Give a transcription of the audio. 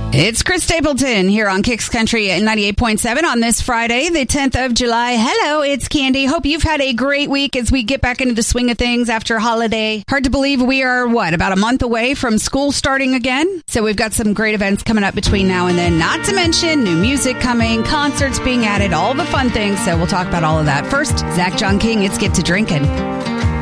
It's Chris Stapleton here on Kicks Country at 98.7 on this Friday, the 10th of July. Hello, it's Candy. Hope you've had a great week as we get back into the swing of things after holiday. Hard to believe we are, about a month away from school starting again? So we've got some great events coming up between now and then, not to mention new music coming, concerts being added, all the fun things. So we'll talk about all of that. First, Zach John King, it's Get to Drinking.